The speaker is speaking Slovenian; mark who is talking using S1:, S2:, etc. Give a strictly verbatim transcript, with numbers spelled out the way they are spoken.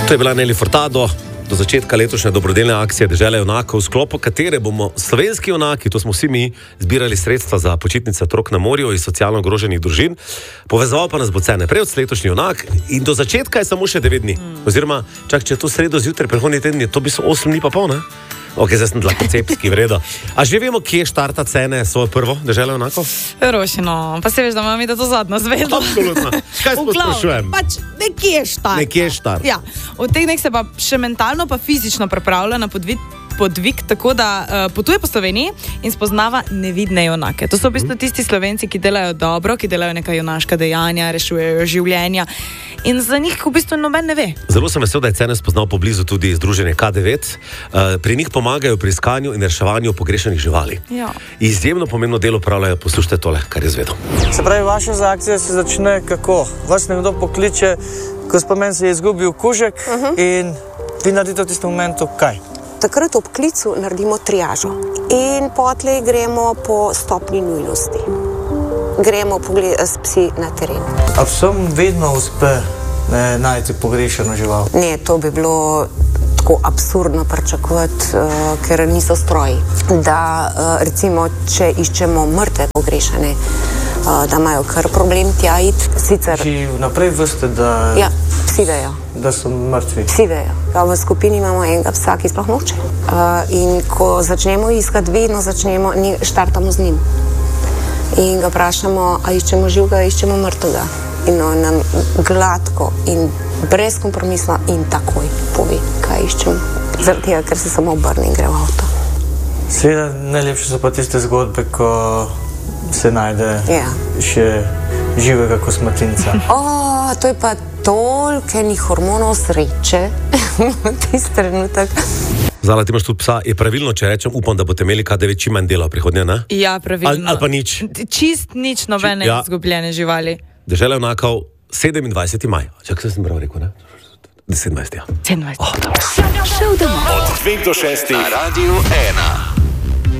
S1: To je bila Nelly Furtado do začetka letošnje dobrodelne akcije Dežela junakov, v sklopu katere bomo slovenski junaki, to smo vsi mi, zbirali sredstva za počitnice otrok na morju iz socialno ogroženih družin. Povezoval pa nas bo Cene Prevc, letošnji junak, in do začetka je samo še devet dni. Oziroma, čak, če je to sredo zjutraj, prihodnji teden, je to bi so osem dni pa pol, ne? Ok, zdaj sem tla konceptski, vredo. A že vemo, kje štarta Cene svojo prvo Deželo junakov?
S2: Rošino, pa se veš, da imam mi da to zadnjo zvedo.
S1: Absolutno. Kaj se sprašujem?
S2: Pač nekje štart.
S1: Nekje štart.
S2: Ja, v teh dneh se pa še mentalno pa fizično pripravlja na podvig, podvig tako da uh, potuje po Sloveniji in spoznava nevidne junake. To so v bistvu tisti Slovenci, ki delajo dobro, ki delajo neka junaška dejanja, rešujejo življenja in za njih v bistvu noben ne ve.
S1: Zelo sem vesel, da je Cene spoznal poblizu tudi združenje K devet. Uh, pri njih pomagajo pri iskanju in reševanju pogrešanih živali.
S2: Ja.
S1: Izjemno pomembno delo pravljajo, poslušajte tole, kar je zvedel.
S3: Se pravi, vaša akcija se začne kako? Vas nekdo pokliče, ko spomen se je izgubil kužek uh-huh. in vi naredite v tistem momentu kaj?
S4: Takrat ob klicu naredimo triažo in potlej gremo po stopni nujnosti. Gremo pogled, s psi na teren.
S3: A vsem vedno uspe ne, najti pogrešano žival?
S4: Ne, to bi bilo tako absurdno pričakovati, uh, ker niso stroji. Da uh, recimo, če iščemo mrtve pogrešane, uh, da imajo kar problem tja iti. Sicer...
S3: Či vnaprej veste, da...
S4: Ja, psi vejo.
S3: Da so mrtvi.
S4: Psi vejo. Ja, v skupini imamo enega psa, ki sploh noče. Uh, in ko začnemo iskati, vedno začnemo, štartamo z njim. In ga vprašamo, a iščemo živega, a iščemo mrtvega. In on nam gladko in brez kompromisla in takoj pove, kaj iščemo. Zaradi tega, ker se samo obrne in gre v avto.
S3: Seveda, najlepše so pa tiste zgodbe, ko se najde
S4: ja.
S3: še živega kosmatinca.
S4: O, to je pa toliko enih hormonov sreče v tisti trenutek.
S1: Zala, ti imaš tudi psa. Je pravilno, če rečem, upam, da boste imeli K devet čim manj dela v prihodnje, ne?
S2: Ja, pravilno.
S1: Ali al pa nič?
S2: Čist nič nobene ja. izgubljene živali.
S1: Dežela junakov, sedemindvajseti maj. Čak, se sem prav rekel, ne? sedemnajsti, ja.
S2: sedemnajsti.
S1: Oh,
S5: Od dveh do šestih na Radiu ena.